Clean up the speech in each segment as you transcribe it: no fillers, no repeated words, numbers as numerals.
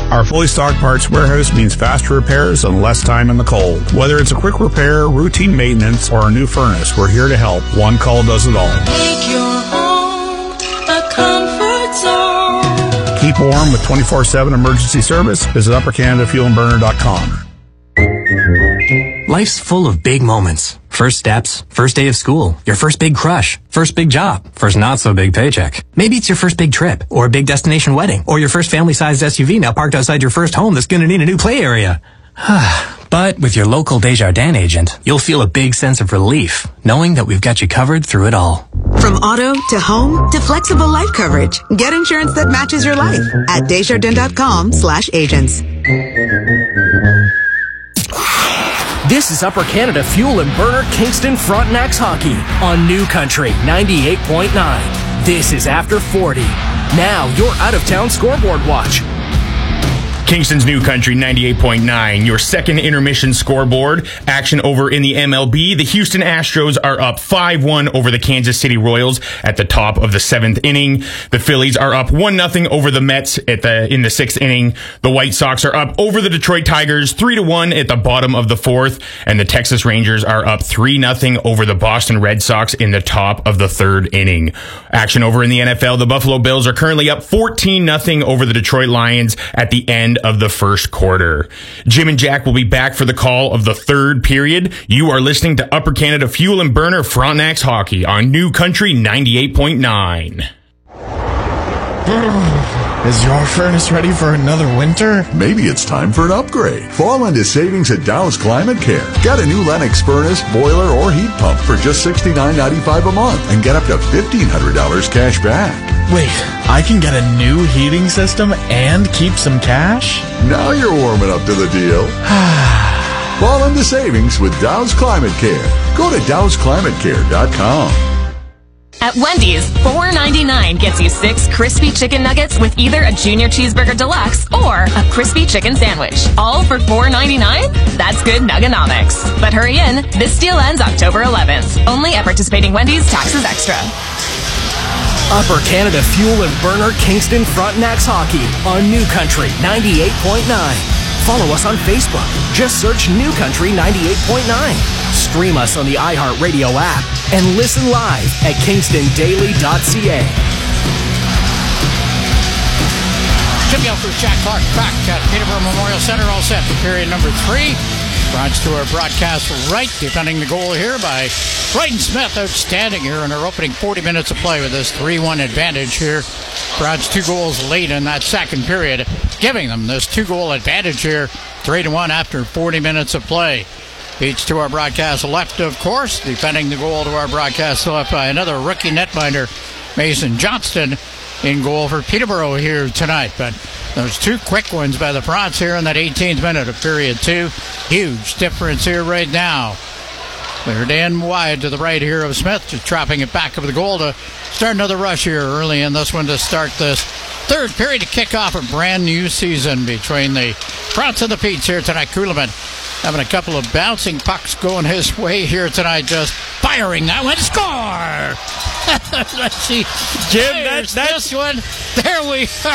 Our fully stocked parts warehouse means faster repairs and less time in the cold. Whether it's a quick repair, routine maintenance, or a new furnace, we're here to help. One call does it all. Make your home a comfort zone. Keep warm with 24/7 emergency service. Visit UpperCanadaFuelAndBurner.com. Life's full of big moments. First steps, first day of school, your first big crush, first big job, first not so big paycheck. Maybe it's your first big trip, or a big destination wedding, or your first family-sized SUV now parked outside your first home that's going to need a new play area. But with your local Desjardins agent, you'll feel a big sense of relief, knowing that we've got you covered through it all. From auto to home to flexible life coverage, get insurance that matches your life at Desjardins.com/agents. This is Upper Canada Fuel and Burner Kingston Frontenacs Hockey on New Country 98.9. This is After 40. Now, your out-of-town scoreboard watch. Kingston's New Country 98.9, your second intermission scoreboard. Action over in the MLB. The Houston Astros are up 5-1 over the Kansas City Royals at the top of the 7th inning. The Phillies are up 1-0 over the Mets in the 6th inning. The White Sox are up over the Detroit Tigers 3-1 at the bottom of the 4th. And the Texas Rangers are up 3-0 over the Boston Red Sox in the top of the 3rd inning. Action over in the NFL. The Buffalo Bills are currently up 14-0 over the Detroit Lions at the end of the first quarter. Jim and Jack will be back for the call of the 3rd period. You are listening to Upper Canada Fuel and Burner Frontenacs Hockey on New Country 98.9. Is your furnace ready for another winter? Maybe it's time for an upgrade. Fall into savings at Dow's Climate Care. Get a new Lennox furnace, boiler, or heat pump for just $69.95 a month and get up to $1,500 cash back. Wait, I can get a new heating system and keep some cash? Now you're warming up to the deal. Fall into savings with Dow's Climate Care. Go to dowsclimatecare.com. At Wendy's, $4.99 gets you 6 crispy chicken nuggets with either a Junior Cheeseburger Deluxe or a crispy chicken sandwich. All for $4.99? That's good nuggenomics. But hurry in, this deal ends October 11th. Only at participating Wendy's, taxes extra. Upper Canada Fuel and Burner Kingston Frontenacs Hockey on New Country 98.9. Follow us on Facebook. Just search New Country 98.9. Stream us on the iHeartRadio app and listen live at kingstondaily.ca. Jim Gilchrist, Jack Clark, back at Peterborough Memorial Centre, all set for period number 3. Brought to our broadcast right, defending the goal here by Bryden Smith. Outstanding here in our opening 40 minutes of play with this 3-1 advantage here. Brod's 2 goals late in that second period, giving them this 2-goal advantage here, 3-1 after 40 minutes of play. Beats to our broadcast left, of course, defending the goal to our broadcast left by another rookie netminder, Mason Johnston, in goal for Peterborough here tonight. But those 2 quick ones by the Fronts here in that 18th minute of period 2. Huge difference here right now. Cleared in wide to the right here of Smith, just dropping it back over the goal to start another rush here early in this one to start this 3rd period to kick off a brand new season between the Fronts and the Petes here tonight. Kuhlman having a couple of bouncing pucks going his way here tonight, just firing that one. Score! Let's see. Jim, that's this one. There we are.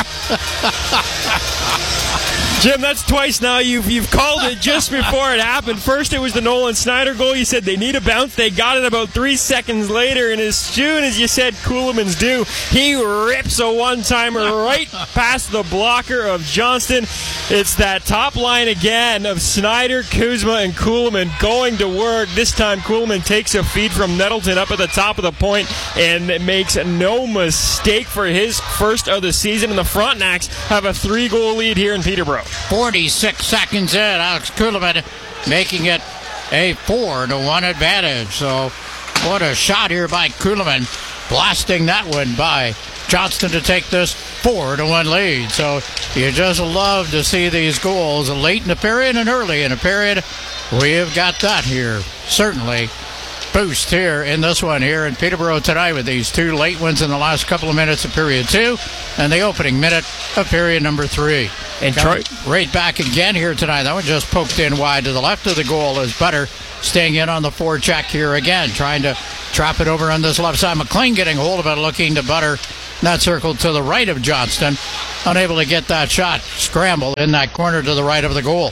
Jim, that's twice now you've called it just before it happened. First it was the Nolan Snyder goal. You said they need a bounce. They got it about 3 seconds later, and as soon as you said Kuhlman's due, he rips a one-timer right past the blocker of Johnston. It's that top line again of Snyder, Kuzma, and Kuhlman going to work. This time Kuhlman takes a feed from Nettleton up at the top of the point and makes no mistake for his first of the season. And the Frontenacs have a 3-goal lead here in Peterborough. 46 seconds in, Alex Kuhlman making it a 4-1 advantage. So what a shot here by Kuhlman, blasting that one by Johnston to take this 4-1 lead. So you just love to see these goals late in the period and early in the period. We have got that here, certainly. Boost here in this one here in Peterborough tonight with these 2 late ones in the last couple of minutes of period 2 and the opening minute of period number 3. And Troy right back again here tonight. That one just poked in wide to the left of the goal as Butter staying in on the forecheck here again, trying to trap it over on this left side. McLean getting hold of it, looking to Butter. that circle to the right of Johnston. Unable to get that shot. Scramble in that corner to the right of the goal.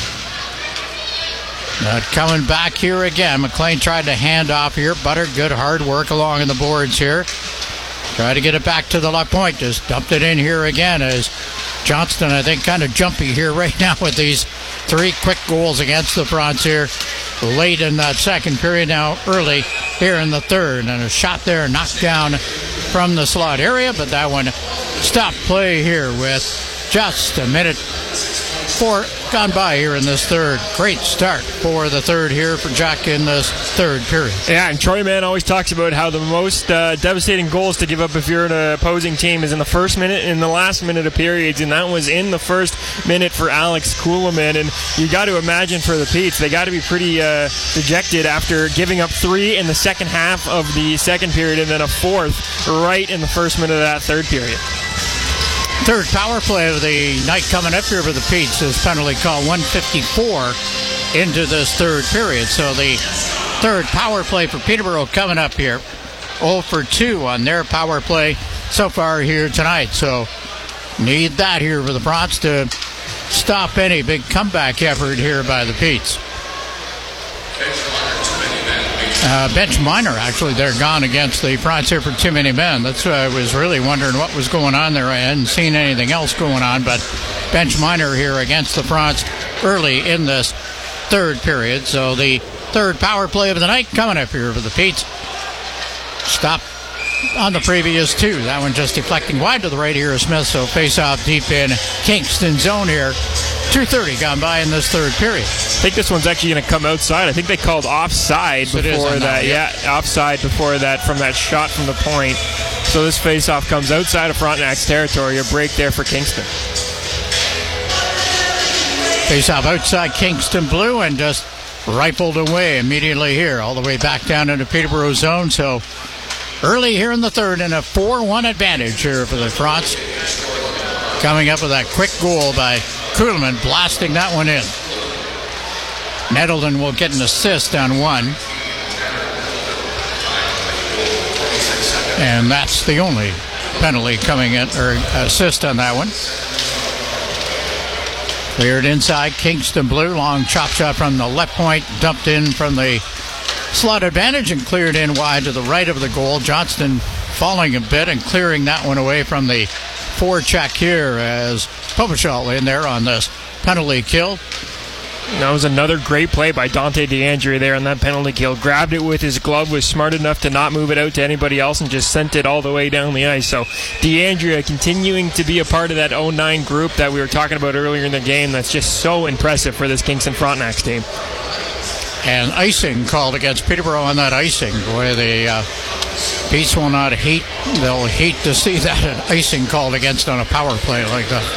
Coming back here again. McLean tried to hand off here. Butter, good hard work along in the boards here. Try to get it back to the left point. Just dumped it in here again as Johnston, I think, kind of jumpy here right now with these 3 quick goals against the Bronx here late in that second period, now early here in the third. And a shot there knocked down from the slot area, but that one stopped play here with just a minute 4 gone by here in this third. Great start for the third here for Jack in this third period. Yeah, and Troy Mann always talks about how the most devastating goals to give up if you're an opposing team is in the first minute and the last minute of periods, and that was in the first minute for Alex Kuhlman. And you got to imagine for the Petes, they got to be pretty dejected after giving up 3 in the second half of the second period and then a 4th right in the first minute of that third period. Third power play of the night coming up here for the Petes is penalty call 154 into this third period. So the third power play for Peterborough coming up here. 0 for 2 on their power play so far here tonight. So need that here for the Bronx to stop any big comeback effort here by the Petes. Bench minor, actually, they're gone against the Bronx here for too many men. That's why I was really wondering what was going on there. I hadn't seen anything else going on, but bench minor here against the Bronx early in this third period. So the third power play of the night coming up here for the Petes. Stop on the previous 2. That one just deflecting wide to the right here of Smith. So face off deep in Kingston zone here. 2:30 gone by in this third period. I think this one's actually going to come outside. I think they called offside before that. Yeah, offside before that from that shot from the point. So this face-off comes outside of Frontenac's territory. A break there for Kingston. Face-off outside Kingston blue and just rifled away immediately here, all the way back down into Peterborough zone. So early here in the third and a 4-1 advantage here for the Bronx. Coming up with that quick goal by Kuhlman, blasting that one in. Nettleton will get an assist on one. And that's the only penalty coming in, or assist on that one. Cleared inside, Kingston blue, long chop shot from the left point, dumped in from the slot advantage and cleared in wide to the right of the goal. Johnston falling a bit and clearing that one away from the forecheck here as Popichal in there on this penalty kill. That was another great play by Dante DeAndrea there on that penalty kill. Grabbed it with his glove, was smart enough to not move it out to anybody else and just sent it all the way down the ice. So DeAndrea continuing to be a part of that 09 group that we were talking about earlier in the game. That's just so impressive for this Kingston Frontenac team. And icing called against Peterborough on that icing. Boy, the Petes will not hate. They'll hate to see that an icing called against on a power play like that.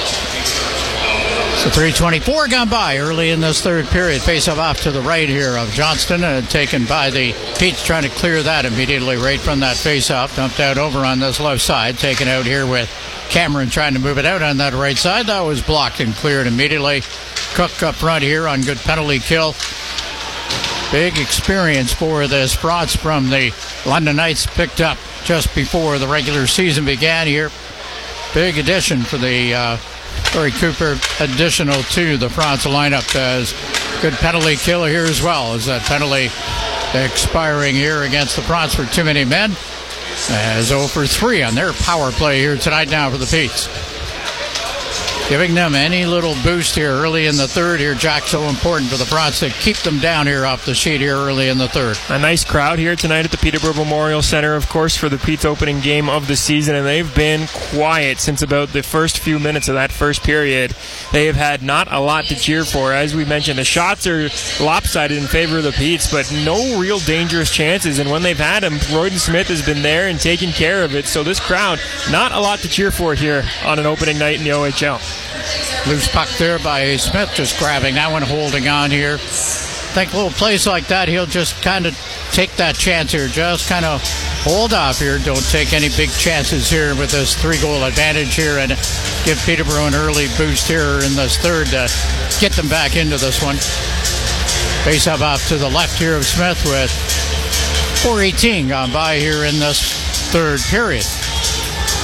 So 3:24 gone by early in this third period. Face-off off to the right here of Johnston, taken by the Petes, trying to clear that immediately right from that face-off. Dumped out over on this left side. Taken out here with Cameron trying to move it out on that right side. That was blocked and cleared immediately. Cook up front here on good penalty kill. Big experience for this Bronx from the London Knights, picked up just before the regular season began here. Big addition for the Corey Cooper, additional to the Bronx lineup as good penalty kill here as well. As that penalty expiring here against the Bronx for too many men. As 0 for 3 on their power play here tonight now for the Petes. Giving them any little boost here early in the third here, Jack. So important for the Bronx to keep them down here off the sheet here early in the third. A nice crowd here tonight at the Peterborough Memorial Center, of course, for the Petes opening game of the season, and they've been quiet since about the first few minutes of that first period. They have had not a lot to cheer for. As we mentioned, the shots are lopsided in favor of the Petes, but no real dangerous chances, and when they've had them, Royden Smith has been there and taken care of it. So this crowd, not a lot to cheer for here on an opening night in the OHL. Loose puck there by Smith, just grabbing that one, holding on here. I think little plays like that, he'll just kind of take that chance here. Just kind of hold off here. Don't take any big chances here with this 3-goal advantage here and give Peterborough an early boost here in this third to get them back into this one. Face up off to the left here of Smith with 4:18 gone by here in this third period.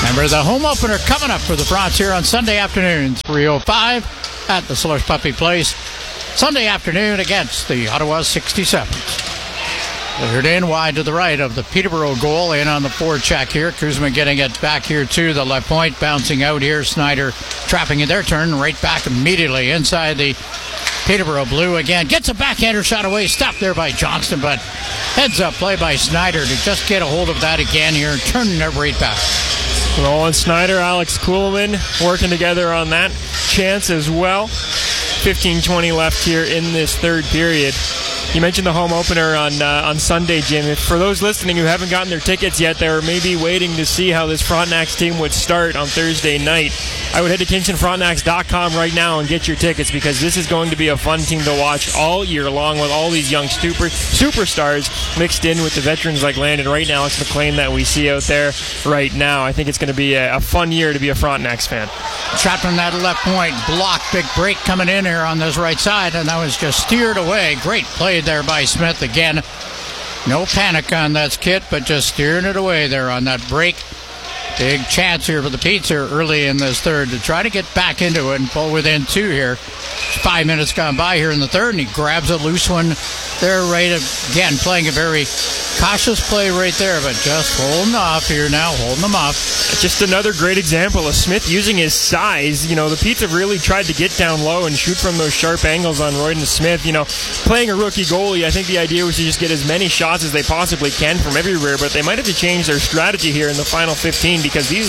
Remember, the home opener coming up for the Bronx here on Sunday afternoon, 3:05 at the Slush Puppy Place. Sunday afternoon against the Ottawa 67s. Cleared in wide to the right of the Peterborough goal. In on the forecheck here. Kuzma getting it back here to the left point. Bouncing out here. Snyder trapping in their turn. Right back immediately inside the Peterborough blue again. Gets a backhander shot away. Stopped there by Johnston, but heads up play by Snyder to just get a hold of that again here. Turning it right back. Nolan Snyder, Alex Kuhlman working together on that chance as well. 15-20 left here in this third period. You mentioned the home opener on Sunday, Jim. If for those listening who haven't gotten their tickets yet, they're maybe waiting to see how this Frontenacs team would start on Thursday night, I would head to KingstonFrontenacs.com right now and get your tickets, because this is going to be a fun team to watch all year long with all these young superstars mixed in with the veterans like Landon Wright and Alex McLean that we see out there right now. I think it's going to be a fun year to be a Frontenacs fan. Shot from that left point. Block. Big break coming in here on this right side, and that was just steered away. Great play there by Smith again. No panic on that skid, but just steering it away there on that break. Big chance here for the Petes here early in this third to try to get back into it and pull within two here. 5 minutes gone by here in the third, and he grabs a loose one there right again, playing a very cautious play right there, but just holding off here now, holding them off. Just another great example of Smith using his size. You know, the Petes have really tried to get down low and shoot from those sharp angles on Royden Smith. You know, playing a rookie goalie, I think the idea was to just get as many shots as they possibly can from everywhere, but they might have to change their strategy here in the final 15, because these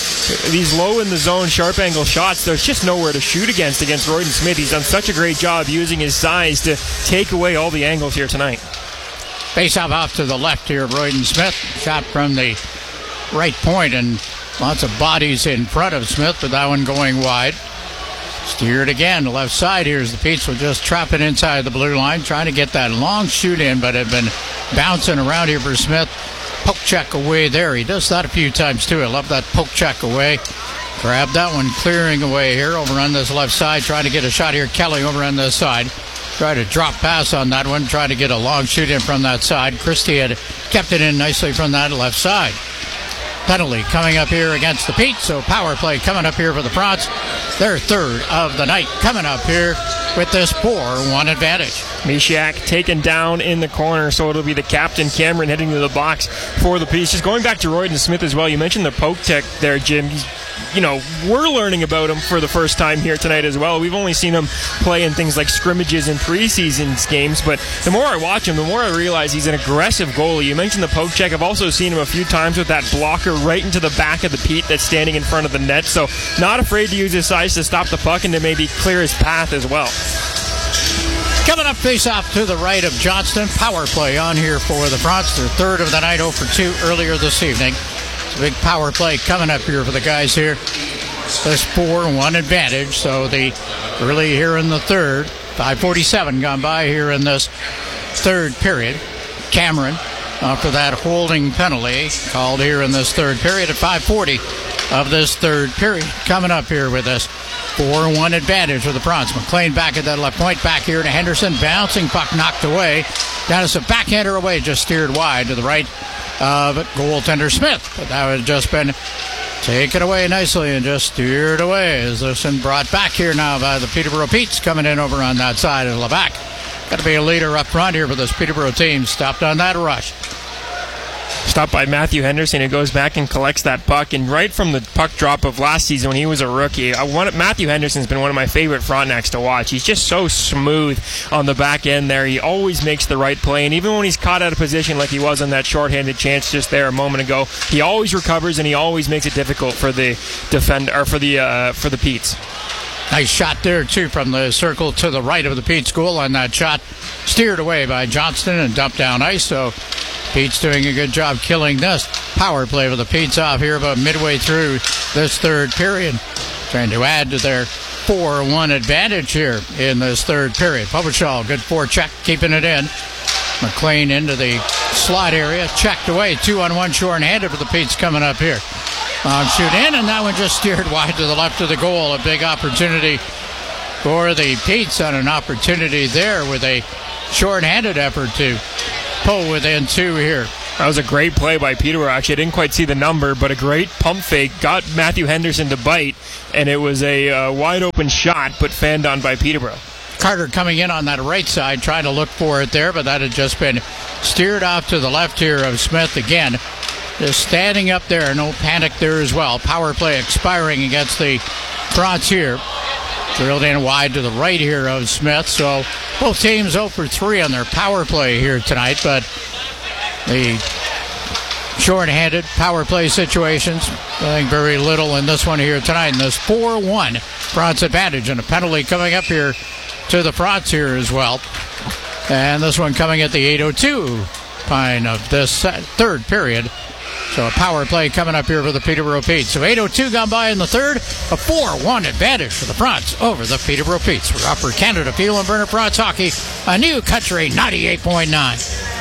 low in the zone sharp angle shots, there's just nowhere to shoot against Royden Smith. He's done such a great job using his size to take away all the angles here tonight. Face off to the left here, Royden Smith. Shot from the right point, and lots of bodies in front of Smith, but that one going wide. Steered again, left side here as the Petes will just trap it inside the blue line, trying to get that long shoot in, but have been bouncing around here for Smith. Poke check away there. He does that a few times too. I love that poke check away. Grab that one, clearing away here over on this left side, trying to get a shot here. Kelly over on this side. Try to drop pass on that one, try to get a long shoot in from that side. Christie had kept it in nicely from that left side. Penalty coming up here against the Petes, so power play coming up here for the Fronts. Their third of the night coming up here with this 4-1 advantage. Mishak taken down in the corner, so it'll be the captain, Cameron, heading to the box for the Petes. Just going back to Royden Smith as well, you mentioned the poke tech there, Jim. We're learning about him for the first time here tonight as well. We've only seen him play in things like scrimmages and preseason games, but the more I watch him, the more I realize he's an aggressive goalie. You mentioned the poke check. I've also seen him a few times with that blocker right into the back of the Pete that's standing in front of the net, so not afraid to use his size to stop the puck and to maybe clear his path as well. Coming up face-off to the right of Johnston. Power play on here for the Fronts. Their third of the night, 0 for 2 earlier this evening. It's a big power play coming up here for the guys here. This 4-1 advantage. So the early here in the third. 5:47 gone by here in this third period. Cameron, after that holding penalty, called here in this third period at 5:40 of this third period. Coming up here with us. 4-1 advantage for the Fronts. McLean back at that left point. Back here to Henderson. Bouncing puck knocked away. Dennis a backhander away. Just steered wide to the right of goaltender Smith. But that had just been taken away nicely and just steered away. As this been brought back here now by the Peterborough Petes coming in over on that side of Levac. Got to be a leader up front here for this Peterborough team. Stopped on that rush. Stopped by Matthew Henderson, who goes back and collects that puck. And right from the puck drop of last season when he was a rookie, Matthew Henderson's been one of my favorite Frontenacs to watch. He's just so smooth on the back end there. He always makes the right play. And even when he's caught out of position like he was on that shorthanded chance just there a moment ago, he always recovers and he always makes it difficult for the defender or for the Petes. Nice shot there, too, from the circle to the right of the Petes goal on that shot. Steered away by Johnston and dumped down ice. So Pete's doing a good job killing this power play for the Petes off here about midway through this third period. Trying to add to their 4-1 advantage here in this third period. Publishall, good forecheck, keeping it in. McLean into the slot area, checked away. 2-on-1 short-handed for the Petes coming up here. Long shoot in, and that one just steered wide to the left of the goal. A big opportunity for the Petes on an opportunity there with a short-handed effort to pull within two here That was a great play by Peterborough. Actually, I didn't quite see the number, but a great pump fake got Matthew Henderson to bite, and it was a wide-open shot, but fanned on by Peterborough. Carter coming in on that right side, trying to look for it there, but that had just been steered off to the left here of Smith again. Just standing up there, no panic there as well. Power play expiring against the Frontier. Drilled in wide to the right here of Smith, so both teams 0 for 3 on their power play here tonight, but the short-handed power play situations, I think very little in this one here tonight. In this 4-1 Fronts advantage, and a penalty coming up here to the Fronts here as well. And this one coming at the 8:02 point of this third period. So a power play coming up here for the Peterborough Petes. So 8:02 gone by in the third. A 4-1 advantage for the Fronts over the Peterborough Petes. For Upper Canada Fuel and Burner Fronts Hockey, a New Country 98.9.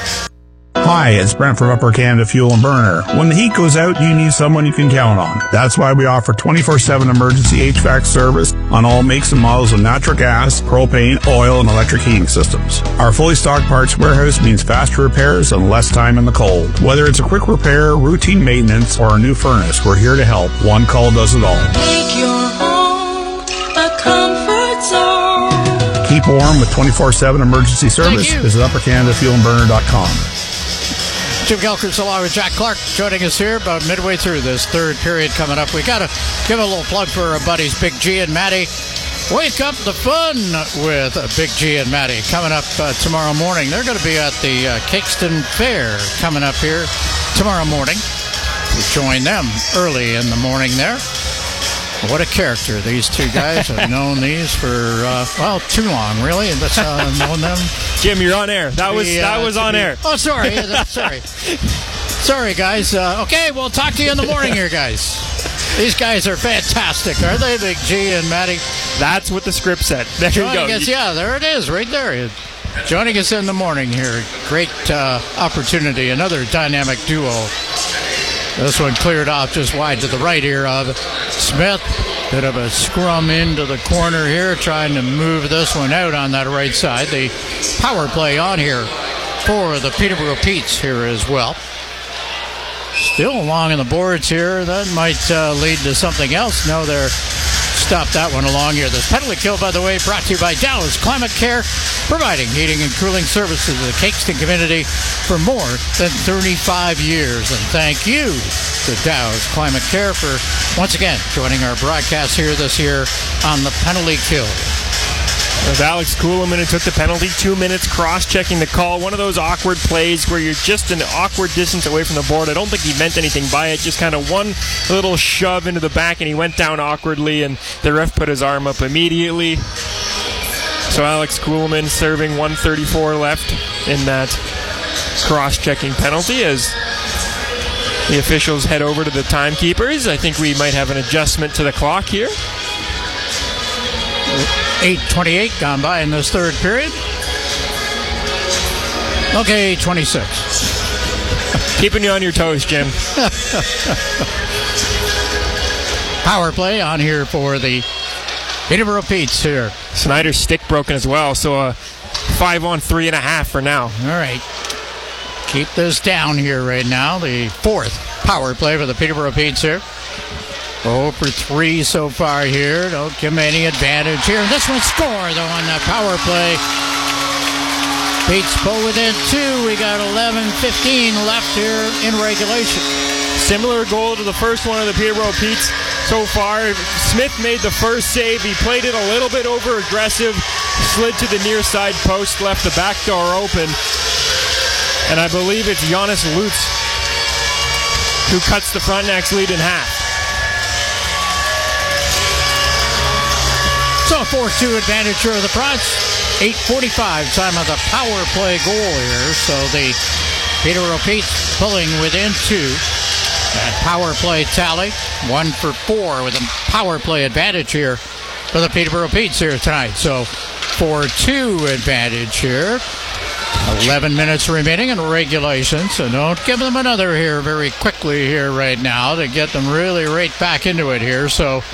Hi, it's Brent from Upper Canada Fuel and Burner. When the heat goes out, you need someone you can count on. That's why we offer 24/7 emergency HVAC service on all makes and models of natural gas, propane, oil, and electric heating systems. Our fully stocked parts warehouse means faster repairs and less time in the cold. Whether it's a quick repair, routine maintenance, or a new furnace, we're here to help. One call does it all. Make your home a comfort zone. Keep warm with 24/7 emergency service. Visit uppercanadafuelandburner.com. Jim Gilchrist along with Jack Clark joining us here about midway through this third period coming up. We got to give a little plug for our buddies Big G and Matty. Wake up the fun with Big G and Matty coming up tomorrow morning. They're going to be at the Kingston Fair coming up here tomorrow morning. We join them early in the morning there. What a character, these two guys. I've known these for, too long, really. That's how I've known them. Jim, you're on air. That was on air. Oh, sorry. Sorry. Sorry, guys. Okay, we'll talk to you in the morning here, guys. These guys are fantastic, aren't they, Big G and Matty? That's what the script said. There you go. Yeah, there it is, right there. Joining us in the morning here. Great opportunity. Another dynamic duo. This one cleared off just wide to the right here of Smith. Bit of a scrum into the corner here, trying to move this one out on that right side. The power play on here for the Peterborough Petes here as well. Still along in the boards here. That might lead to something else. No, they're stopped that one along here. This penalty kill, by the way, brought to you by Dow's Climate Care, providing heating and cooling services to the Kingston community for more than 35 years. And thank you to Dow's Climate Care for, once again, joining our broadcast here this year on the penalty kill. With Alex Kuhlman who took the penalty, 2 minutes cross-checking the call. One of those awkward plays where you're just an awkward distance away from the board. I don't think he meant anything by it. Just kind of one little shove into the back, and he went down awkwardly, and the ref put his arm up immediately. So Alex Kuhlman serving 1:34 left in that cross-checking penalty as the officials head over to the timekeepers. I think we might have an adjustment to the clock here. 8:28 gone by in this third period. Okay, 26. Keeping you on your toes, Jim. Power play on here for the Peterborough Petes here. Snyder's stick broken as well, so a 5-on-3.5 for now. All right. Keep this down here right now. The fourth power play for the Peterborough Petes here. 0 for 3 so far here. Don't give them any advantage here. This one score, though, on that power play. Petes pull within 2. We got 11:15 left here in regulation. Similar goal to the first one of the Peterborough Petes so far. Smith made the first save. He played it a little bit over-aggressive, slid to the near side post, left the back door open. And I believe it's Jonas Lutz who cuts the Frontenac's lead in half. So a 4-2 advantage here of the Fronts. 8:45 time of the power play goal here. So the Peterborough Petes pulling within 2. That power play tally, 1 for 4 with a power play advantage here for the Peterborough Petes here tonight. So 4-2 advantage here. 11 minutes remaining in regulation, so don't give them another here very quickly here right now to get them really right back into it here. So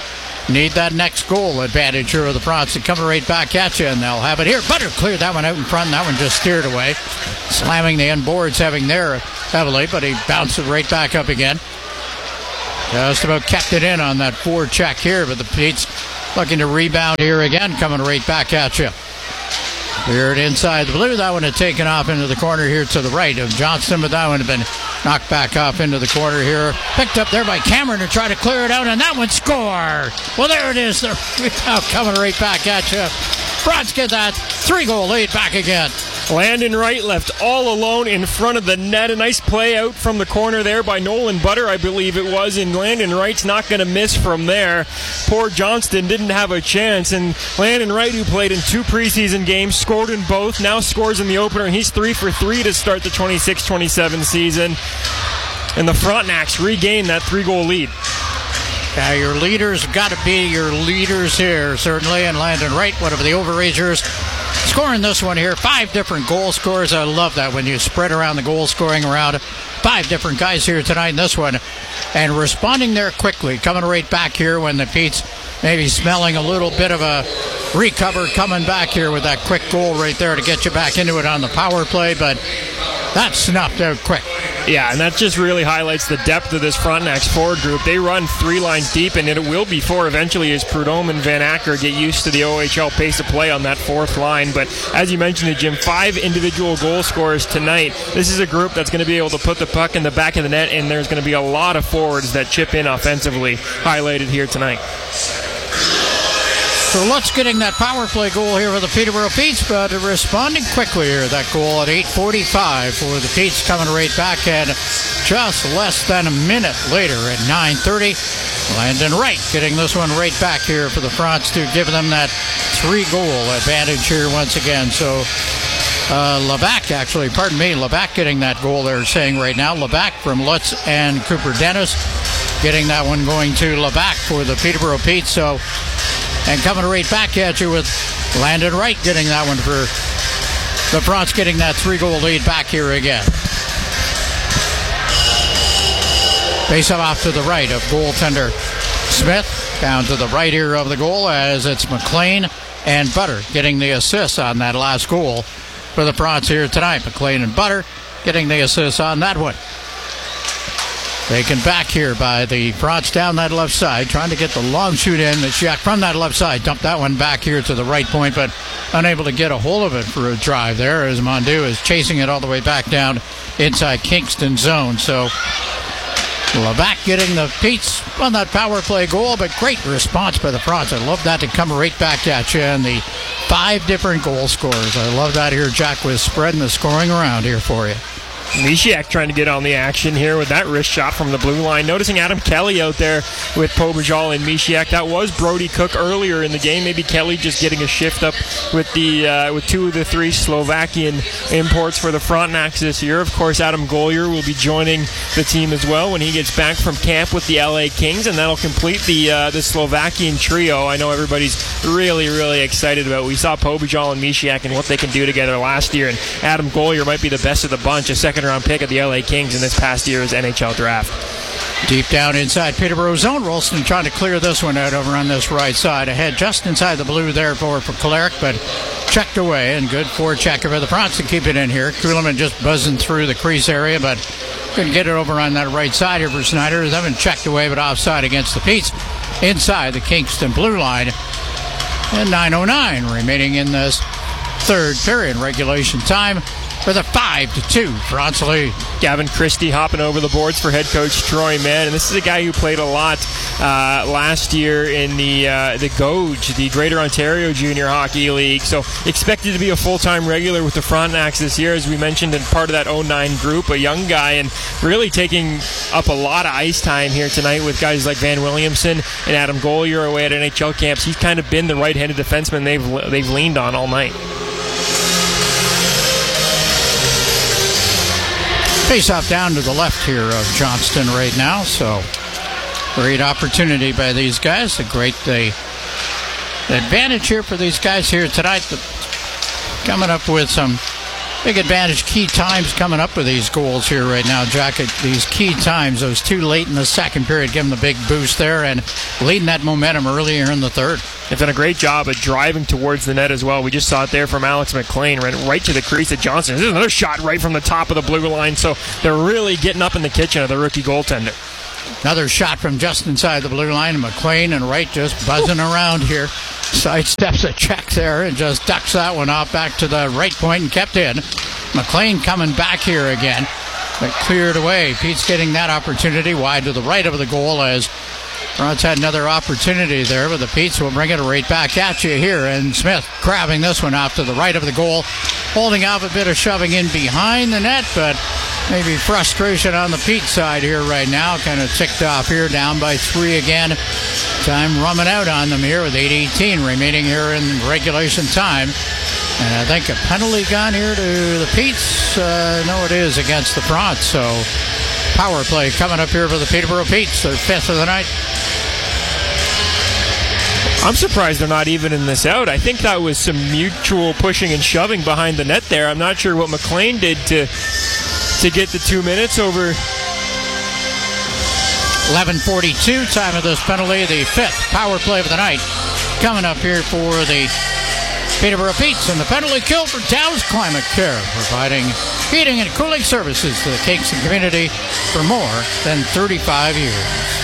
need that next goal advantage here of the Bronx to come right back at you, and they'll have it here. Butter cleared that one out in front, and that one just steered away. Slamming the end boards, having there heavily, but he bounced it right back up again. Just about kept it in on that forecheck here, but the Pete's looking to rebound here again, coming right back at you. Cleared inside the blue. That one had taken off into the corner here to the right of Johnston, but that one had been knocked back off into the corner here. Picked up there by Cameron to try to clear it out, and that one score. Well, there it is. The rebound coming right back at you. Bronx get that 3-goal lead back again. Landon Wright left all alone in front of the net. A nice play out from the corner there by Nolan Butter, I believe it was, and Landon Wright's not going to miss from there. Poor Johnston didn't have a chance, and Landon Wright, who played in 2 preseason games, scored in both, now scores in the opener, and he's 3 for 3 to start the 26-27 season. And the Frontenacs regain that 3-goal lead. Yeah, your leaders have got to be your leaders here, certainly, and Landon Wright, one of the Overagers, scoring this one here. 5 different goal scorers. I love that when you spread around the goal scoring around. 5 different guys here tonight in this one, and responding there quickly, coming right back here when the Pete's maybe smelling a little bit of a recover, coming back here with that quick goal right there to get you back into it on the power play, but that's snuffed out quick. Yeah, and that just really highlights the depth of this Frontenacs forward group. They run 3 lines deep, and it will be 4 eventually as Prudhomme and Van Acker get used to the OHL pace of play on that 4th line. But as you mentioned it, Jim, 5 individual goal scorers tonight. This is a group that's going to be able to put the puck in the back of the net, and there's going to be a lot of forwards that chip in offensively, highlighted here tonight. So Lutz getting that power play goal here for the Peterborough Petes, but responding quickly here. That goal at 8:45 for the Petes, coming right back at just less than a minute later at 9:30. Landon Wright getting this one right back here for the Fronts to give them that 3-goal advantage here once again. So Labac, actually, pardon me, Labac getting that goal they're saying right now. Labac from Lutz and Cooper Dennis getting that one going to Labac for the Peterborough Petes. So, and coming right back at you with Landon Wright getting that one for the Fronts, getting that 3-goal lead back here again. Face off to the right of goaltender Smith. Down to the right here of the goal as it's McLean and Butter getting the assist on that last goal for the Fronts here tonight. McLean and Butter getting the assist on that one. Taken back here by the Fronts down that left side, trying to get the long shoot in. The Shack from that left side dumped that one back here to the right point, but unable to get a hold of it for a drive there as Mondu is chasing it all the way back down inside Kingston zone. So Labac getting the Petes on that power play goal, but great response by the Fronts. I love that to come right back at you, and the 5 different goal scorers. I love that here, Jack, with spreading the scoring around here for you. Mishiak trying to get on the action here with that wrist shot from the blue line. Noticing Adam Kelly out there with Pobajal and Mishiak. That was Brody Cook earlier in the game. Maybe Kelly just getting a shift up with the with 2 of the 3 Slovakian imports for the Frontenacs this year. Of course, Adam Gollier will be joining the team as well when he gets back from camp with the LA Kings, and that'll complete the Slovakian trio. I know everybody's really, really excited about. We saw Pobajal and Mishiak and what they can do together last year, and Adam Gollier might be the best of the bunch. A second-round pick of the LA Kings in this past year's NHL draft. Deep down inside Peterborough zone, Rolston trying to clear this one out over on this right side. Ahead just inside the blue there for Kolarek, but checked away, and good forechecker for the Fronts to keep it in here. Kuhlman just buzzing through the crease area, but couldn't get it over on that right side here for Snyder. Has been checked away, but offside against the Petes inside the Kingston blue line. And 9:09 remaining in this third period. Regulation time for the 5-2 Fronts lead. Gavin Christie hopping over the boards for head coach Troy Mann, and this is a guy who played a lot last year in the Gouge, the Greater Ontario Junior Hockey League, so expected to be a full-time regular with the Frontenacs this year, as we mentioned, in part of that 09 group. A young guy and really taking up a lot of ice time here tonight with guys like Van Williamson and Adam Gollier away at NHL camps. He's kind of been the right-handed defenseman they've leaned on all night. Face off down to the left here of Johnston right now, so great opportunity by these guys. A great advantage here for these guys here tonight. Coming up with some big advantage. Key times coming up with these goals here right now, Jack. These key times, those two late in the second period, give them the big boost there and leading that momentum earlier in the third. They've done a great job of driving towards the net as well. We just saw it there from Alex McLean, right to the crease at Johnson. This is another shot right from the top of the blue line, so they're really getting up in the kitchen of the rookie goaltender. Another shot from just inside the blue line. McLean and Wright just buzzing around here. Sidesteps a check there and just ducks that one off back to the right point and kept in. McLean coming back here again, but cleared away. Pete's getting that opportunity wide to the right of the goal as Bronx had another opportunity there, but the Petes will bring it right back at you here. And Smith grabbing this one off to the right of the goal, holding off a bit of shoving in behind the net, but maybe frustration on the Pete side here right now. Kind of ticked off here, down by 3 again. Time running out on them here with 8:18 remaining here in regulation time. And I think a penalty gone here to the Petes. No, it is against the Bronx. So power play coming up here for the Peterborough Petes, their 5th of the night. I'm surprised they're not evening this out. I think that was some mutual pushing and shoving behind the net there. I'm not sure what McLean did to get the 2 minutes over. 11:42 time of this penalty, the 5th power play of the night coming up here for the Peterborough Petes, and the penalty kill for Dow's Climate Care, providing heating and cooling services to the Kingston community for more than 35 years.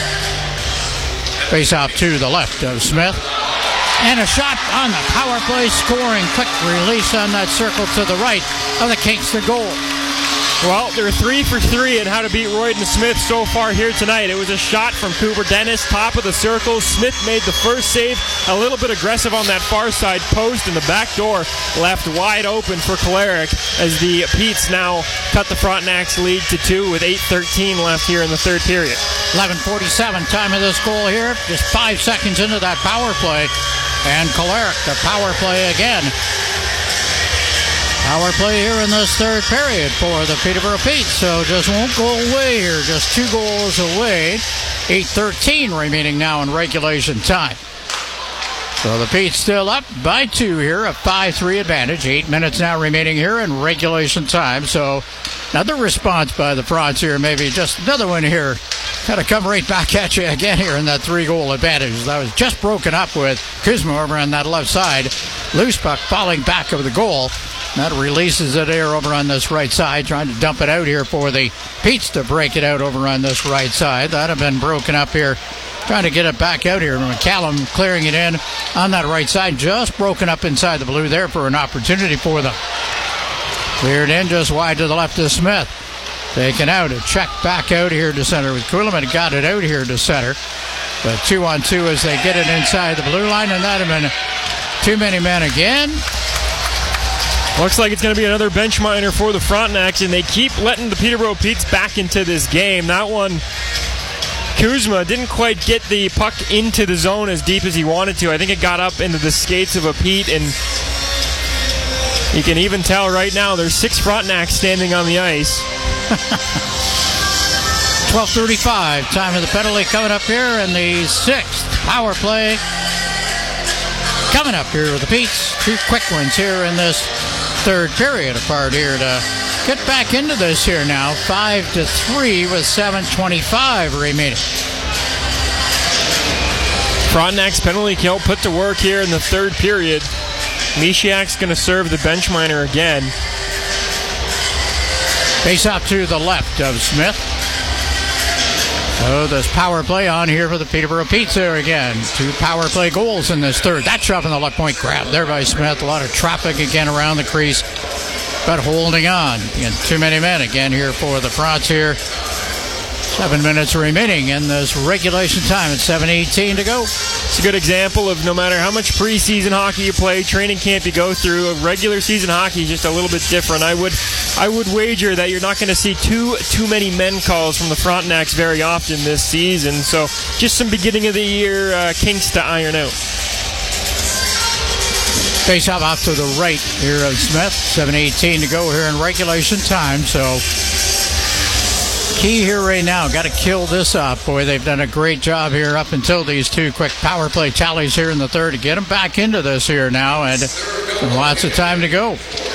Face off to the left of Smith. And a shot on the power play, scoring. Quick release on that circle to the right of the Kingston goal. Well, they're 3 for 3 in how to beat Royden Smith so far here tonight. It was a shot from Cooper Dennis, top of the circle. Smith made the first save, a little bit aggressive on that far side post, and the back door left wide open for Kolarek as the Petes now cut the Frontenac's lead to 2 with 8:13 left here in the third period. 11:47 time of this goal here, just 5 seconds into that power play. And Kolarek, the power play again. Power play here in this third period for the Peterborough Petes, so just won't go away here. Just 2 goals away. 8:13 remaining now in regulation time. So the Petes still up by 2 here, a 5-3 advantage. 8 minutes now remaining here in regulation time. So another response by the Fronts here, maybe just another one here. Kind of come right back at you again here in that 3-goal advantage. That was just broken up with Kuzma over on that left side. Loose puck falling back over the goal. That releases it here over on this right side, trying to dump it out here for the Petes to break it out over on this right side. That had been broken up here, trying to get it back out here. McCallum clearing it in on that right side, just broken up inside the blue there for an opportunity for them. Cleared in just wide to the left of Smith. Taken out, a check back out here to center with Kuhlman. Got it out here to center. But 2-on-2 as they get it inside the blue line, and that had been too many men again. Looks like it's going to be another bench minor for the Frontenacs, and they keep letting the Peterborough Petes back into this game. That one, Kuzma didn't quite get the puck into the zone as deep as he wanted to. I think it got up into the skates of a Pete, and you can even tell right now there's 6 Frontenacs standing on the ice. 12:35, time of the penalty coming up here, and the 6th power play coming up here with the Petes. 2 quick ones here in this third period apart here to get back into this here now. 5-3 with 7:25 remaining. Frontenac's penalty kill put to work here in the third period. Mishiak's going to serve the bench minor again. Face out to the left of Smith. So this power play on here for the Peterborough Petes there again. 2 power play goals in this third. That shot from the left point, grab there by Smith. A lot of traffic again around the crease, but holding on. Again, too many men again here for the Fronts here. 7 minutes remaining in this regulation time at 7:18 to go. It's a good example of no matter how much preseason hockey you play, training camp you go through, regular season hockey is just a little bit different. I would wager that you're not going to see too many men calls from the Frontenacs very often this season. So just some beginning of the year kinks to iron out. Face off to the right here of Smith. 7:18 to go here in regulation time. So key here right now, got to kill this off. Boy, they've done a great job here up until these 2 quick power play tallies here in the third to get them back into this here now, and lots of time to go.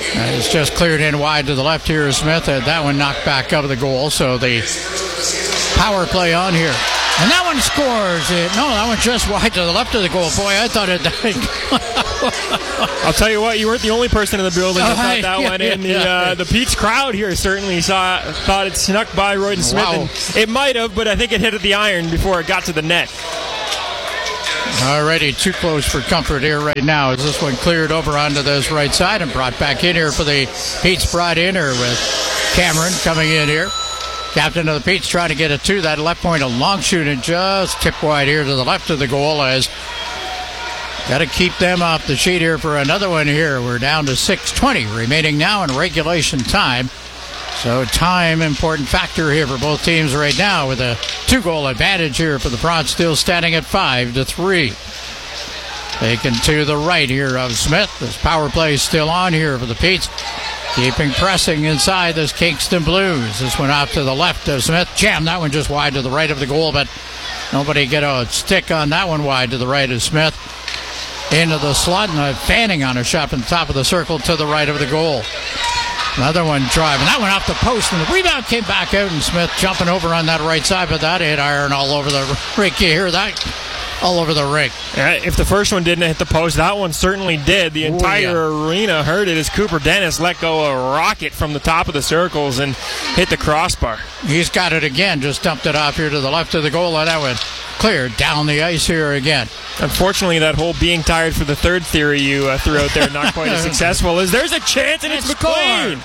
It's just cleared in wide to the left here. Smith had that one knocked back of the goal. So the power play on here. And that one scores it. No, that one's just wide to the left of the goal. Boy, I thought it died. I'll tell you what, you weren't the only person in the building that thought that went in. The Pete's crowd here certainly thought it snuck by Royden Smith. Wow. And it might have, but I think it hit the iron before it got to the net. Alrighty, too close for comfort here right now as this one cleared over onto this right side and brought back in here for the Pete's brought in here with Cameron coming in here. Captain of the Pete's trying to get it to that left point. A long shoot and just tip wide here to the left of the goal as got to keep them off the sheet here for another one here. We're down to 6:20 remaining now in regulation time. So time, important factor here for both teams right now with a 2-goal advantage here for the Prawns, still standing at 5-3. Taken to the right here of Smith. This power play is still on here for the Pete's. Keeping pressing inside this Kingston Blues. This one off to the left of Smith. Jammed that one just wide to the right of the goal, but nobody get a stick on that one wide to the right of Smith. Into the slot and a fanning on a shot from the top of the circle to the right of the goal. Another one driving. That one off the post, and the rebound came back out, and Smith jumping over on that right side, but that hit iron all over the rink. You hear that? All over the rink. If the first one didn't hit the post, that one certainly did. The entire arena heard it as Cooper Dennis let go a rocket from the top of the circles and hit the crossbar. He's got it again. Just dumped it off here to the left of the goal, and that one cleared down the ice here again. Unfortunately, that whole being tired for the third theory you threw out there not quite as successful as there's a chance, and it's McLean.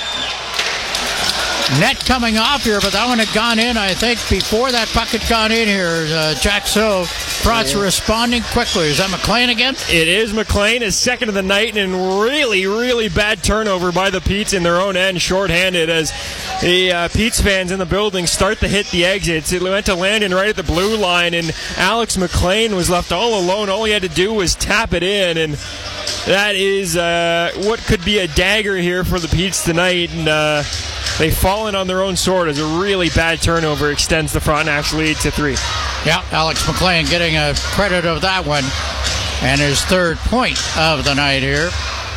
Net coming off here, but that one had gone in, I think, before that puck had gone in here. Jack So, Frotz responding quickly. Is that McLean again? It is McLean, his second of the night, and really, really bad turnover by the Pete's in their own end, shorthanded, as the Pete's fans in the building start to hit the exits. It went to Landon right at the blue line, and Alex McLean was left all alone. All he had to do was tap it in, and that is what could be a dagger here for the Pete's tonight, and they've fallen on their own sword as a really bad turnover extends the Frontenac lead to 3. Yeah, Alex McLean getting a credit of that one and his third point of the night here.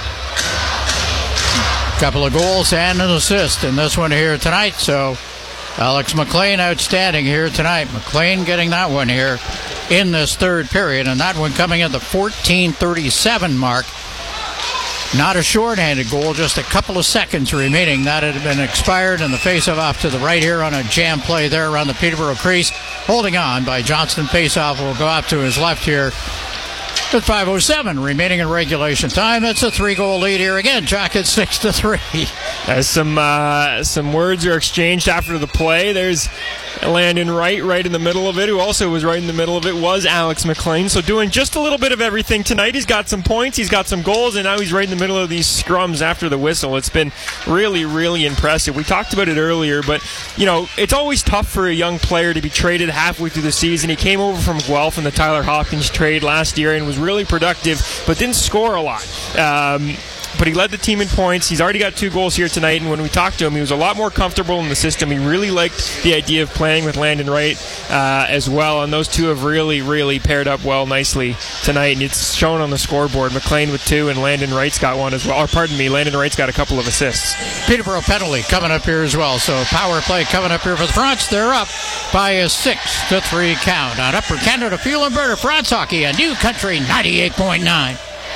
Couple of goals and an assist in this one here tonight. So Alex McLean outstanding here tonight. McLean getting that one here in this third period, and that one coming at the 14:37 mark. Not a shorthanded goal, just a couple of seconds remaining. That had been expired, and the face-off off to the right here on a jam play there around the Peterborough crease. Holding on by Johnston. Face-off will go out to his left here at 5:07 remaining in regulation time. It's a 3-goal lead here again. Jack at 6-3. As some words are exchanged after the play. There's Landon right in the middle of it. Who also was right in the middle of it was Alex McLean. So doing just a little bit of everything tonight. He's got some points, he's got some goals, and now he's right in the middle of these scrums after the whistle. It's been really, really impressive. We talked about it earlier, but you know, it's always tough for a young player to be traded halfway through the season. He came over from Guelph in the Tyler Hopkins trade last year and was really productive, but didn't score a lot. But he led the team in points. He's already got 2 goals here tonight, and when we talked to him, he was a lot more comfortable in the system. He really liked the idea of playing with Landon Wright as well, and those two have really, really paired up well nicely tonight, and it's shown on the scoreboard. McLean with 2, and Landon Wright's got 1 as well. Or pardon me, Landon Wright's got a couple of assists. Peterborough penalty coming up here as well, so power play coming up here for the Fronts. They're up by a 6-3 count on Upper Canada Fuel and Burner Fronts Hockey on New Country 98.9.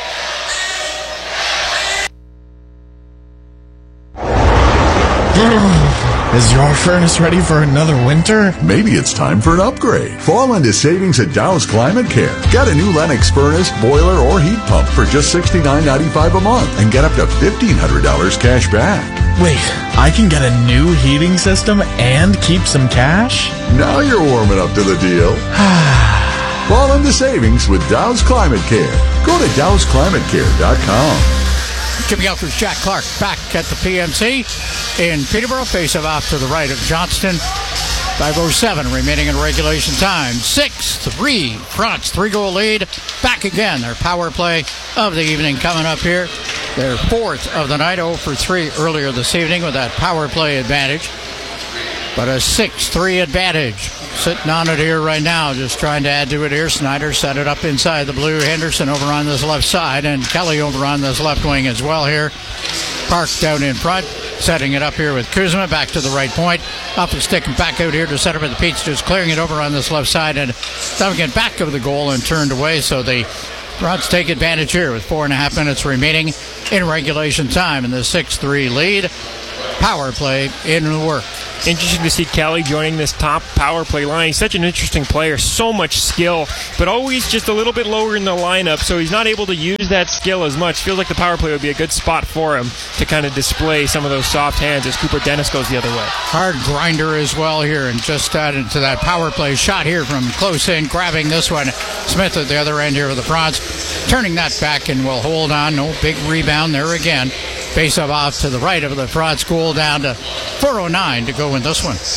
Is your furnace ready for another winter? Maybe it's time for an upgrade. Fall into savings at Dow's Climate Care. Get a new Lennox furnace, boiler, or heat pump for just $69.95 a month and get up to $1,500 cash back. Wait, I can get a new heating system and keep some cash? Now you're warming up to the deal. Fall into savings with Dow's Climate Care. Go to dowsclimatecare.com. Jimmy Elkers, Jack Clark back at the PMC in Peterborough. Face off to the right of Johnston. 5:07 remaining in regulation time. 6-3 Fronts, 3-goal lead. Back again. Their power play of the evening coming up here. Their 4th of the night, 0 for 3 earlier this evening with that power play advantage. But a 6-3 advantage sitting on it here right now, just trying to add to it here. Snyder set it up inside the blue. Henderson over on this left side, and Kelly over on this left wing as well here. Park down in front, setting it up here with Kuzma back to the right point. Off the stick and back out here to center for the Pete's, just clearing it over on this left side and dumping it back of the goal and turned away. So the Bronx take advantage here with 4.5 minutes remaining in regulation time in the 6-3 lead. Power play in the work. Interesting to see Kelly joining this top power play line. He's such an interesting player, so much skill, but always just a little bit lower in the lineup, so he's not able to use that skill as much. Feels like the power play would be a good spot for him to kind of display some of those soft hands as Cooper Dennis goes the other way. Hard grinder as well here, and just added to that power play shot here from close in, grabbing this one. Smith at the other end here with the Bronx, turning that back and will hold on. No big rebound there again. Face up off to the right of the Frauds goal, down to 4:09 to go in this one.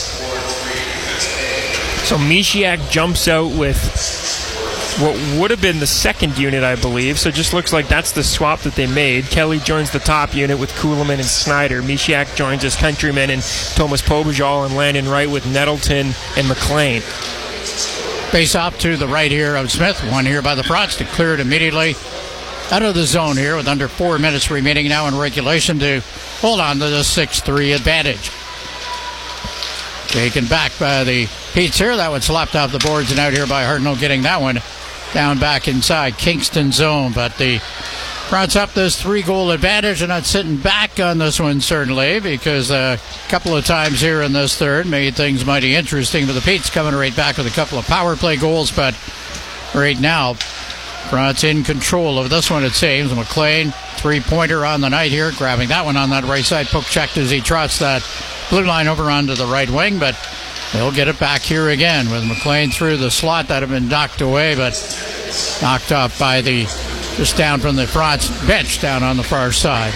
So Mishiak jumps out with what would have been the second unit, I believe. So it just looks like that's the swap that they made. Kelly joins the top unit with Kuhlman and Snyder. Mishiak joins his countrymen and Thomas Pobajal and Landon Wright with Nettleton and McLean. Face off to the right here of Smith. One here by the Frauds to clear it immediately out of the zone here with under 4 minutes remaining now in regulation to hold on to the 6-3 advantage. Taken back by the Pete's here. That one slapped off the boards and out here by Hartnell, getting that one down back inside Kingston zone. But the Frauds up this 3-goal advantage and not sitting back on this one, certainly, because a couple of times here in this third made things mighty interesting. But the Pete's coming right back with a couple of power play goals. But right now, Frauds in control of this one, it seems. McLean, 3-pointer on the night here, grabbing that one on that right side. Poke checked as he trots that blue line over onto the right wing, but they'll get it back here again with McLean through the slot that had been knocked away, but knocked off by the, just down from the Frauds bench down on the far side.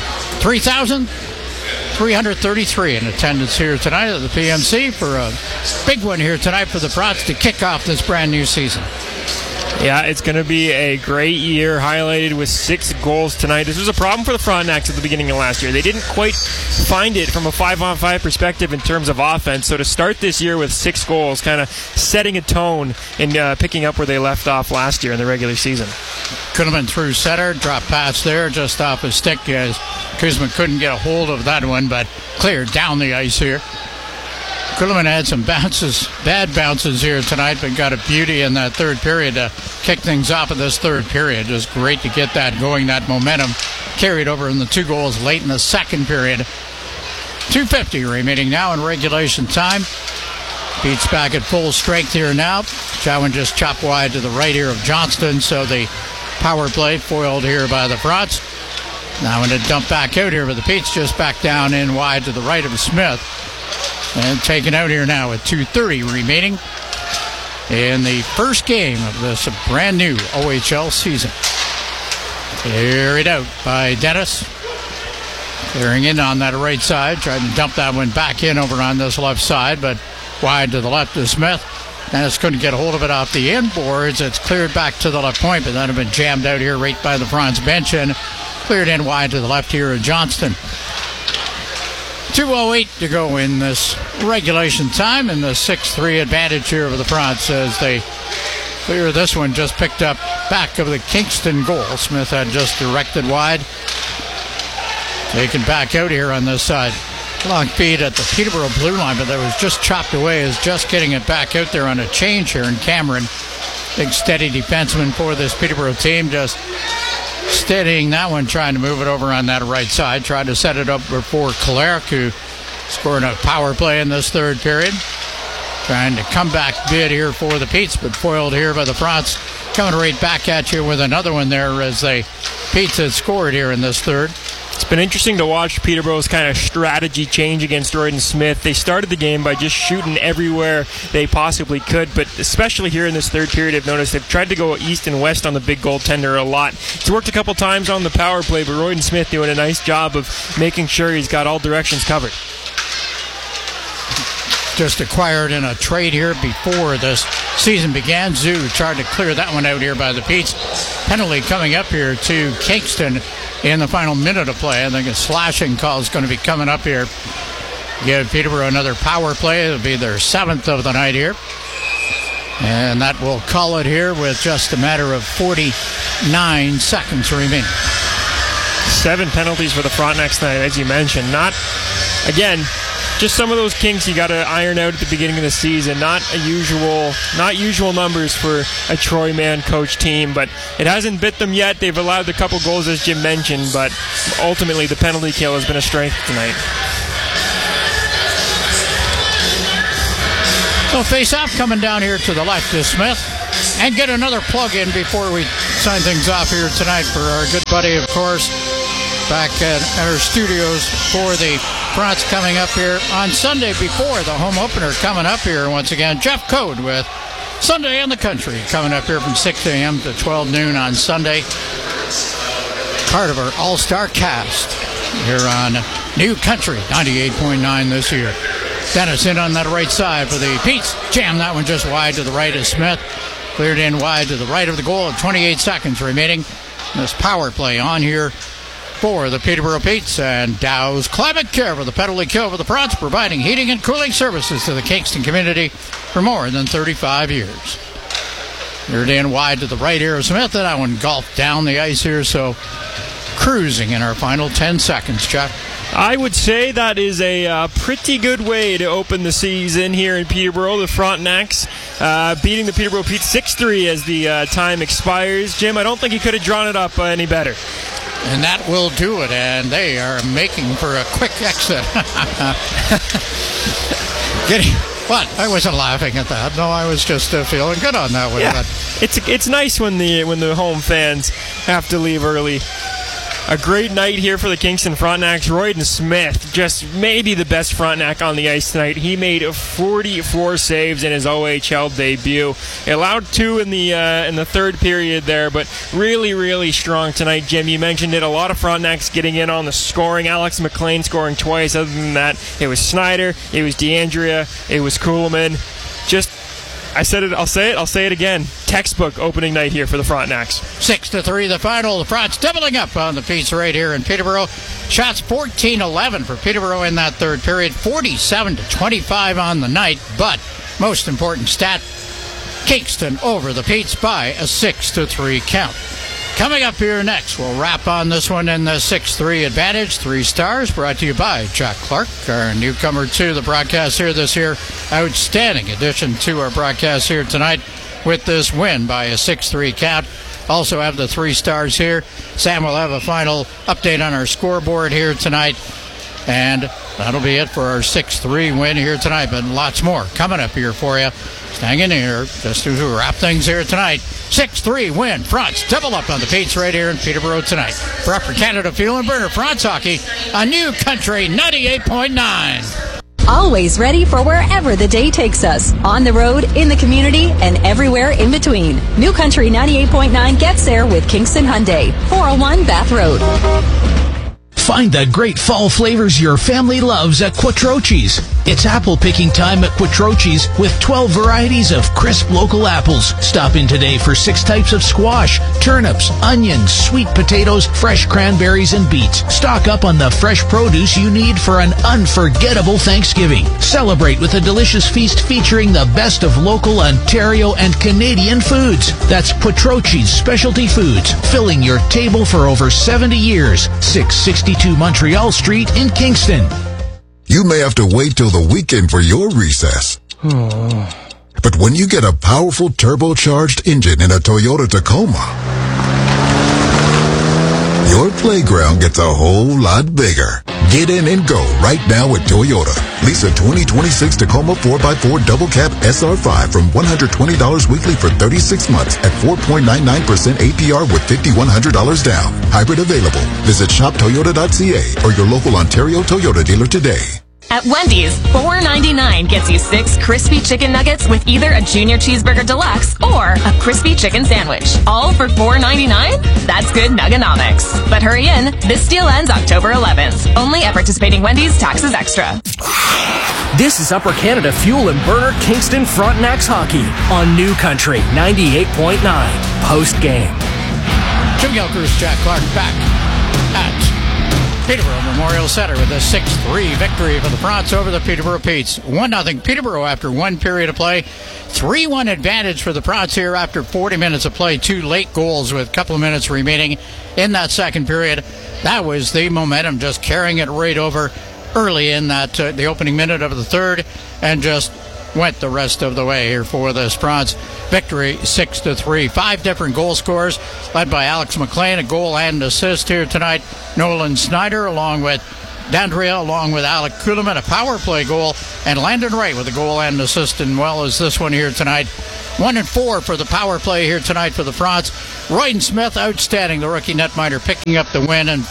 3,333 in attendance here tonight at the PMC for a big one here tonight for the Frauds to kick off this brand new season. Yeah, it's going to be a great year, highlighted with 6 goals tonight. This was a problem for the Frontenacs at the beginning of last year. They didn't quite find it from a 5-on-5 perspective in terms of offense. So to start this year with 6 goals, kind of setting a tone and picking up where they left off last year in the regular season. Kuhlman through center, drop pass there just off his stick as Kuzma couldn't get a hold of that one, but cleared down the ice here. Kuhlman had some bounces, bad bounces here tonight, but got a beauty in that third period to kick things off of this third period. Just great to get that going, that momentum carried over in the 2 goals late in the second period. 2:50 remaining now in regulation time. Pete's back at full strength here now. Chowan just chopped wide to the right here of Johnston, so the power play foiled here by the Frauds. Now when it dumped back out here, but the Pete's just back down in wide to the right of Smith. And taken out here now with 2:30 remaining in the first game of this brand new OHL season. Carried out by Dennis. Clearing in on that right side. Tried to dump that one back in over on this left side, but wide to the left of Smith. Dennis couldn't get a hold of it off the inboards. It's cleared back to the left point, but that had been jammed out here right by the Frauds bench and cleared in wide to the left here of Johnston. 2:08 to go in this regulation time, and the 6-3 advantage here over the Frauds as they clear this one. Just picked up back of the Kingston goal. Smith had just directed wide. Taken back out here on this side. Long feed at the Peterborough blue line, but that was just chopped away as just getting it back out there on a change here in Cameron. Big steady defenseman for this Peterborough team, just steadying that one, trying to move it over on that right side. Tried to set it up before Clark, who scored a power play in this third period. Trying to come back bid here for the Pete's, but foiled here by the Frauds. Coming right back at you with another one there as they Pete's had scored here in this third. It's been interesting to watch Peterborough's kind of strategy change against Royden Smith. They started the game by just shooting everywhere they possibly could, but especially here in this third period, I've noticed they've tried to go east and west on the big goaltender a lot. It's worked a couple times on the power play, but Royden Smith doing a nice job of making sure he's got all directions covered. Just acquired in a trade here before this season began. Zoo tried to clear that one out here by the Pete's. Penalty coming up here to Kingston in the final minute of play. I think a slashing call is going to be coming up here. Give Peterborough another power play. It'll be their 7th of the night here. And that will call it here with just a matter of 49 seconds remaining. 7 penalties for the Frontenacs tonight, as you mentioned. Not, again, just some of those kinks you got to iron out at the beginning of the season. Not usual numbers for a Troy Mann coach team, but it hasn't bit them yet. They've allowed a couple goals, as Jim mentioned, but ultimately the penalty kill has been a strength tonight. So face-off coming down here to the left is Smith. And get another plug in before we sign things off here tonight for our good buddy, of course, back at our studios for the Fronts coming up here on Sunday before the home opener coming up here once again. Jeff Code with Sunday in the Country coming up here from 6 a.m. to 12 noon on Sunday. Part of our all-star cast here on New Country 98.9 this year. Dennis in on that right side for the Petes. Jam that one just wide to the right of Smith. Cleared in wide to the right of the goal with 28 seconds remaining. This power play on here for the Peterborough Petes, and Dow's Climate Care for the penalty kill for the Fronts, providing heating and cooling services to the Kingston community for more than 35 years. Cleared in wide to the right here of Smith, and that one golfed down the ice here, so cruising in our final 10 seconds, Chuck. I would say that is a pretty good way to open the season here in Peterborough. The Frontenacs beating the Peterborough Petes 6-3 as the time expires. Jim, I don't think he could have drawn it up any better. And that will do it, and they are making for a quick exit. What? I wasn't laughing at that. No, I was just feeling good on that one. Yeah. But It's nice when the home fans have to leave early. A great night here for the Kingston Frontenacs. Royden Smith, just maybe the best Frontenac on the ice tonight. He made 44 saves in his OHL debut. He allowed 2 in the third period there, but really, really strong tonight, Jim. You mentioned it. A lot of Frontenacs getting in on the scoring. Alex McLean scoring twice. Other than that, it was Snyder, it was D'Andrea, it was Kuhlman. Just, I said it, I'll say it again. Textbook opening night here for the Frontenacs. 6-3 the final. The Fronts doubling up on the Petes right here in Peterborough. Shots 14-11 for Peterborough in that third period. 47-25 on the night. But most important stat, Kingston over the Petes by a 6-3 count. Coming up here next, we'll wrap on this one in the 6-3 advantage. 3 stars brought to you by Jack Clark, our newcomer to the broadcast here this year. Outstanding addition to our broadcast here tonight with this win by a 6-3 count. Also have the 3 stars here. Sam will have a final update on our scoreboard here tonight. And that'll be it for our 6-3 win here tonight. But lots more coming up here for you. Hang in here just to wrap things here tonight. 6-3 win. Fronts double up on the Petes right here in Peterborough tonight. For Upper Canada Fuel and Burner Fronts Hockey on New Country 98.9. Always ready for wherever the day takes us. On the road, in the community, and everywhere in between. New Country 98.9 gets there with Kingston Hyundai. 401 Bath Road. Find the great fall flavors your family loves at Quattrochi's. It's apple picking time at Quattrochi's with 12 varieties of crisp local apples. Stop in today for 6 types of squash, turnips, onions, sweet potatoes, fresh cranberries, and beets. Stock up on the fresh produce you need for an unforgettable Thanksgiving. Celebrate with a delicious feast featuring the best of local Ontario and Canadian foods. That's Quattrochi's Specialty Foods, filling your table for over 70 years. 662 Montreal Street in Kingston. You may have to wait till the weekend for your recess. But when you get a powerful turbocharged engine in a Toyota Tacoma, your playground gets a whole lot bigger. Get in and go right now at Toyota. Lease a 2026 Tacoma 4x4 Double Cab SR5 from $120 weekly for 36 months at 4.99% APR with $5,100 down. Hybrid available. Visit shoptoyota.ca or your local Ontario Toyota dealer today. At Wendy's, $4.99 gets you 6 crispy chicken nuggets with either a Junior Cheeseburger Deluxe or a crispy chicken sandwich. All for $4.99? That's good Nugganomics. But hurry in, this deal ends October 11th. Only at participating Wendy's, taxes extra. This is Upper Canada Fuel and Burner Kingston Frontenacs Hockey on New Country 98.9. Post game. Jim Gilchrist, Jack Clark back at Peterborough Memorial Center with a 6-3 victory for the Fronts over the Peterborough Petes. 1-0 Peterborough after one period of play. 3-1 advantage for the Fronts here after 40 minutes of play. Two late goals with a couple of minutes remaining in that second period. That was the momentum, just carrying it right over early in that the opening minute of the third, and just went the rest of the way here for the Fronts. Victory 6-3. 5 different goal scorers, led by Alex McLean, a goal and assist here tonight. Nolan Snyder, along with Dandria, along with Alec Kuhlman, a power play goal, and Landon Wright with a goal and assist, and well as this one here tonight. 1-4 for the power play here tonight for the Fronts. Royden Smith, outstanding, the rookie netminder, picking up the win, and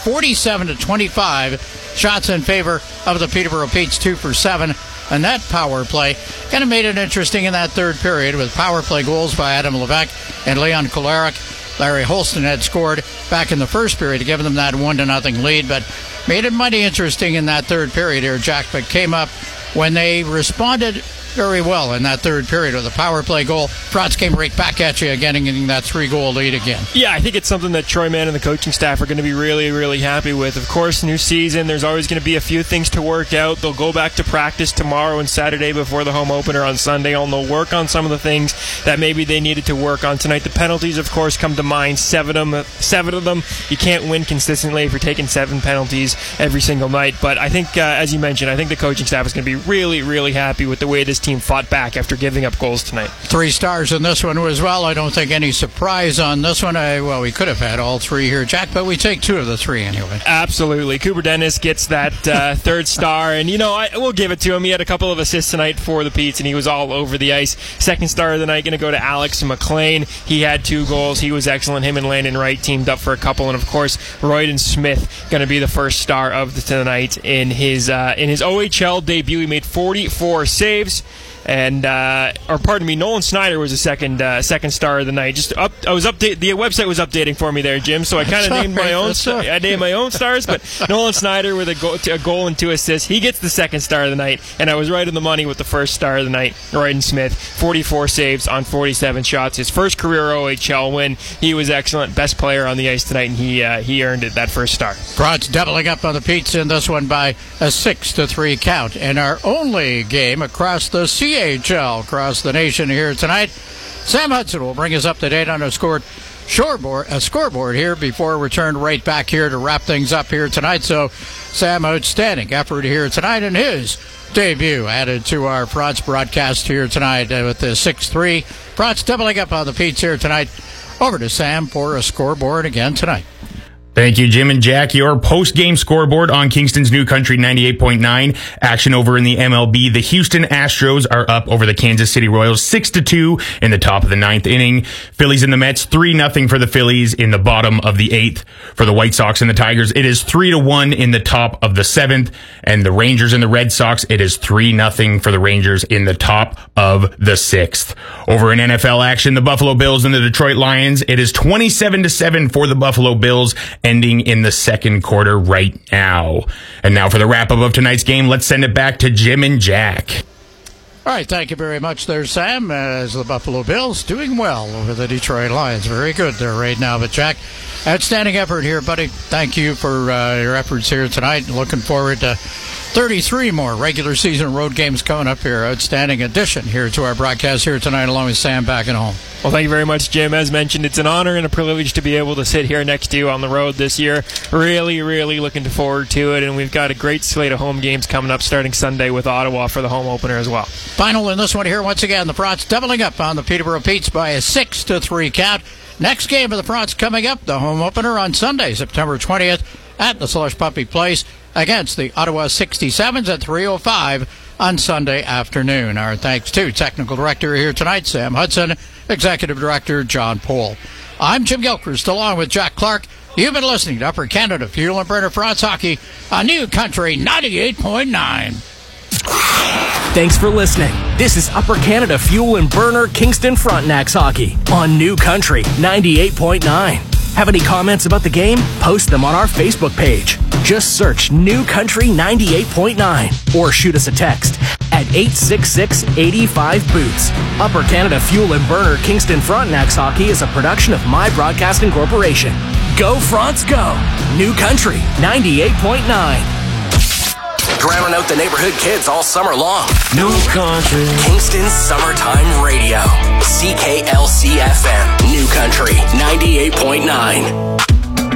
47-25 shots in favor of the Peterborough Petes, 2 for 7. And that power play kind of made it interesting in that third period with power play goals by Adam Levesque and Leon Kolarek. Larry Holston had scored back in the first period to give them that 1-0 lead, but made it mighty interesting in that third period here, Jack. But came up when they responded very well in that third period with a power play goal. Fronts came right back at you again and getting that 3-goal lead again. Yeah, I think it's something that Troy Mann and the coaching staff are going to be really, really happy with. Of course, new season, there's always going to be a few things to work out. They'll go back to practice tomorrow and Saturday before the home opener on Sunday, and they'll work on some of the things that maybe they needed to work on tonight. The penalties, of course, come to mind. 7 of them. You can't win consistently if you're taking 7 penalties every single night. But I think, as you mentioned, I think the coaching staff is going to be really, really happy with the way this team fought back after giving up goals tonight. 3 stars in this one as well. I don't think any surprise on this one. Well, we could have had all 3 here, Jack, but we take 2 of the 3 anyway. Absolutely. Cooper Dennis gets that 3rd star, and we'll give it to him. He had a couple of assists tonight for the Petes, and he was all over the ice. 2nd star of the night going to go to Alex McLean. He had 2 goals. He was excellent. Him and Landon Wright teamed up for a couple, and of course, Royden Smith going to be the 1st star of tonight in his OHL debut. He made 44 saves. And Nolan Snyder was the second star of the night. The website was updating for me there, Jim. So I kind of named my own. I named my own stars, but Nolan Snyder with a goal and 2 assists, he gets the 2nd star of the night. And I was right on the money with the 1st star of the night, Royden Smith, 44 saves on 47 shots. His first career OHL win. He was excellent, best player on the ice tonight, and he earned it, that 1st star. Fronts doubling up on the Petes in this one by a 6-3 count, and our only game across the CHL across the nation here tonight. Sam Hudson will bring us up to date on a scoreboard here before we return right back here to wrap things up here tonight. So, Sam, outstanding effort here tonight in his debut added to our Fronts broadcast here tonight with the 6-3. Fronts doubling up on the Petes here tonight. Over to Sam for a scoreboard again tonight. Thank you, Jim and Jack. Your post-game scoreboard on Kingston's New Country 98.9. Action over in the MLB. The Houston Astros are up over the Kansas City Royals 6-2 in the top of the 9th inning. Phillies and the Mets 3-0 for the Phillies in the bottom of the 8th. For the White Sox and the Tigers, it is 3-1 in the top of the 7th. And the Rangers and the Red Sox, it is 3-0 for the Rangers in the top of the 6th. Over in NFL action, the Buffalo Bills and the Detroit Lions, it is 27-7 for the Buffalo Bills, ending in the 2nd quarter right now. And now for the wrap-up of tonight's game, let's send it back to Jim and Jack. All right, thank you very much there, Sam, as the Buffalo Bills doing well over the Detroit Lions. Very good there right now. But, Jack, outstanding effort here, buddy. Thank you for your efforts here tonight. Looking forward to 33 more regular season road games coming up here. Outstanding addition here to our broadcast here tonight, along with Sam back at home. Well, thank you very much, Jim. As mentioned, it's an honor and a privilege to be able to sit here next to you on the road this year. Really, really looking forward to it, and we've got a great slate of home games coming up starting Sunday with Ottawa for the home opener as well. Final in this one here, once again, the Fronts doubling up on the Peterborough Petes by a 6-3 count. Next game of the Fronts coming up, the home opener on Sunday, September 20th at the Slush Puppy Place against the Ottawa 67s at 3:05 on Sunday afternoon. Our thanks to Technical Director here tonight, Sam Hudson, Executive Director, John Pohl. I'm Jim Gilchrist, along with Jack Clark. You've been listening to Upper Canada Fuel and Burner Fronts Hockey on New Country 98.9. Thanks for listening. This is Upper Canada Fuel and Burner Kingston Frontenacs Hockey on New Country 98.9. Have any comments about the game? Post them on our Facebook page. Just search New Country 98.9 or shoot us a text at 866-85-BOOTS. Upper Canada Fuel and Burner Kingston Frontenacs Hockey is a production of My Broadcasting Corporation. Go France Go. New Country 98.9. Drowning out the neighborhood kids all summer long. New Country. Kingston's Summertime Radio. CKLC FM. New Country 98.9.